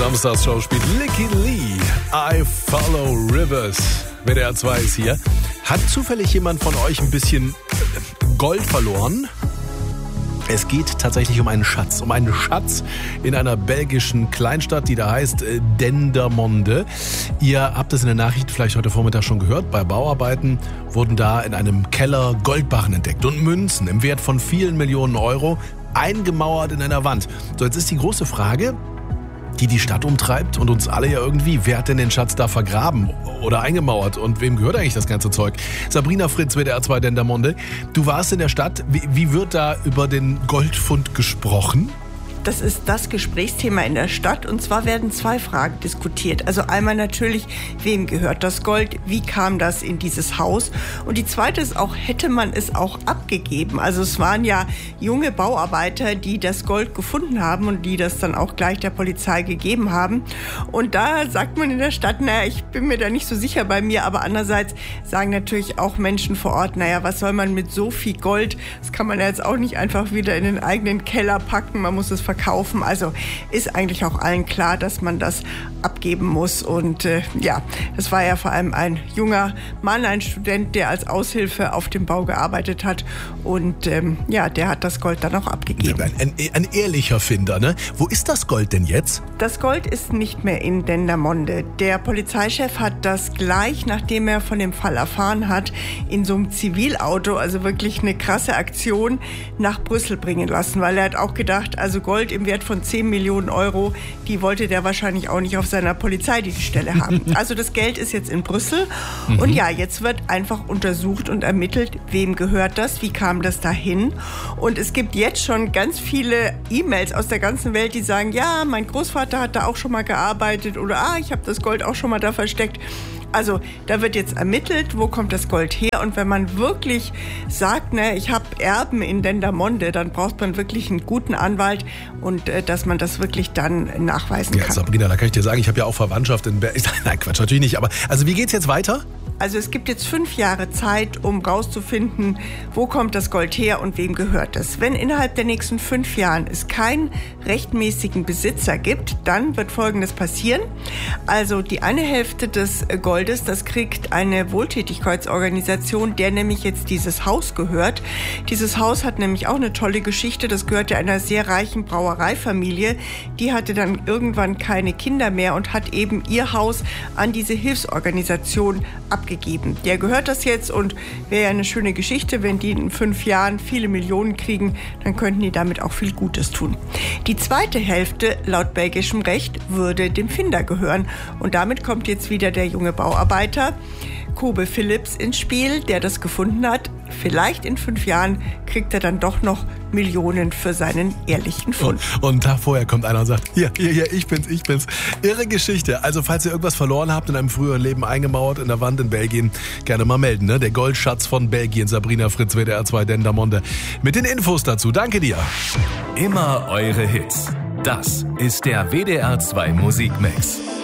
Samstagsshow spielt Licky Lee. I Follow Rivers. WDR 2 ist hier. Hat zufällig jemand von euch ein bisschen Gold verloren? Es geht tatsächlich um einen Schatz. Um einen Schatz in einer belgischen Kleinstadt, die da heißt Dendermonde. Ihr habt es in der Nachricht vielleicht heute Vormittag schon gehört. Bei Bauarbeiten wurden da in einem Keller Goldbarren entdeckt und Münzen im Wert von vielen Millionen Euro eingemauert in einer Wand. So, jetzt ist die große Frage, die Stadt umtreibt und uns alle ja irgendwie. Wer hat denn den Schatz da vergraben oder eingemauert und wem gehört eigentlich das ganze Zeug? Sabrina Fritz, WDR 2 Dendermonde. Du warst in der Stadt. Wie wird da über den Goldfund gesprochen? Das ist das Gesprächsthema in der Stadt und zwar werden zwei Fragen diskutiert. Also einmal natürlich, wem gehört das Gold, wie kam das in dieses Haus? Und die zweite ist auch, hätte man es auch abgegeben? Also es waren ja junge Bauarbeiter, die das Gold gefunden haben und die das dann auch gleich der Polizei gegeben haben. Und da sagt man in der Stadt, naja, ich bin mir da nicht so sicher bei mir, aber andererseits sagen natürlich auch Menschen vor Ort, naja, was soll man mit so viel Gold? Das kann man ja jetzt auch nicht einfach wieder in den eigenen Keller packen, man muss es verkaufen. Also ist eigentlich auch allen klar, dass man das abgeben muss. Und das war ja vor allem ein junger Mann, ein Student, der als Aushilfe auf dem Bau gearbeitet hat. Und der hat das Gold dann auch abgegeben. Ein ehrlicher Finder, ne? Wo ist das Gold denn jetzt? Das Gold ist nicht mehr in Dendermonde. Der Polizeichef hat das gleich, nachdem er von dem Fall erfahren hat, in so einem Zivilauto, also wirklich eine krasse Aktion, nach Brüssel bringen lassen. Weil er hat auch gedacht, also Gold im Wert von 10 Millionen Euro, die wollte der wahrscheinlich auch nicht auf seiner Polizeidienststelle haben. Also das Geld ist jetzt in Brüssel und ja, jetzt wird einfach untersucht und ermittelt, wem gehört das, wie kam das dahin. Und es gibt jetzt schon ganz viele E-Mails aus der ganzen Welt, die sagen, ja, mein Großvater hat da auch schon mal gearbeitet oder ich habe das Gold auch schon mal da versteckt. Also da wird jetzt ermittelt, wo kommt das Gold her und wenn man wirklich sagt, ne, ich habe Erben in Dendermonde, dann braucht man wirklich einen guten Anwalt und dass man das wirklich dann nachweisen kann. Ja, Sabrina, da kann ich dir sagen, ich habe ja auch Verwandtschaft in Berlin. Nein, Quatsch, natürlich nicht, aber also wie geht's jetzt weiter? Also es gibt jetzt 5 Jahre Zeit, um rauszufinden, wo kommt das Gold her und wem gehört es. Wenn innerhalb der nächsten 5 Jahren es keinen rechtmäßigen Besitzer gibt, dann wird Folgendes passieren. Also die eine Hälfte des Goldes, das kriegt eine Wohltätigkeitsorganisation, der nämlich jetzt dieses Haus gehört. Dieses Haus hat nämlich auch eine tolle Geschichte. Das gehörte einer sehr reichen Brauereifamilie. Die hatte dann irgendwann keine Kinder mehr und hat eben ihr Haus an diese Hilfsorganisation abgegeben. Der gehört das jetzt und wäre ja eine schöne Geschichte, wenn die in 5 Jahren viele Millionen kriegen, dann könnten die damit auch viel Gutes tun. Die zweite Hälfte, laut belgischem Recht, würde dem Finder gehören und damit kommt jetzt wieder der junge Bauarbeiter Kobe Philips ins Spiel, der das gefunden hat. Vielleicht in 5 Jahren kriegt er dann doch noch Millionen für seinen ehrlichen Fund. Und einen Tag vorher kommt einer und sagt, hier, ich bin's. Irre Geschichte. Also falls ihr irgendwas verloren habt in einem früheren Leben eingemauert in der Wand in Belgien, gerne mal melden. Ne? Der Goldschatz von Belgien. Sabrina Fritz, WDR 2 Dendermonde. Mit den Infos dazu. Danke dir. Immer eure Hits. Das ist der WDR 2 Musikmix.